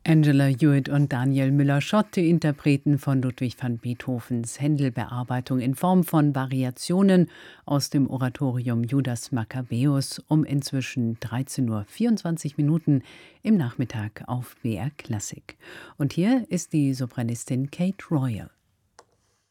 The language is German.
Angela Hewitt und Daniel Müller-Schott, die Interpreten von Ludwig van Beethovens Händel-Bearbeitung in Form von Variationen aus dem Oratorium Judas Maccabäus um inzwischen 13:24 Uhr im Nachmittag auf BR Klassik. Und hier ist die Sopranistin Kate Royal.